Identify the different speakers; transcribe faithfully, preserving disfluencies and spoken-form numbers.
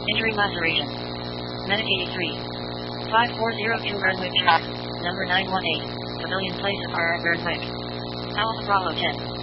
Speaker 1: Injury laceration. Medic eighty-three. five four zero two Brunswick Track. Number nine one eight. Civilian place of R R Brunswick. Alpha Bravo ten.